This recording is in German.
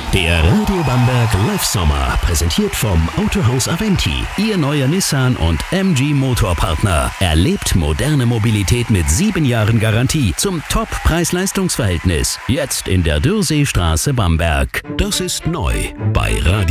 Der Radio Bamberg Live Sommer, präsentiert vom Autohaus Aventi, Ihr neuer Nissan und MG Motorpartner. Erlebt moderne Mobilität mit 7 Jahren Garantie zum Top-Preis-Leistungs-Verhältnis. Jetzt in der Dürrseestraße Bamberg. Das ist neu bei Radio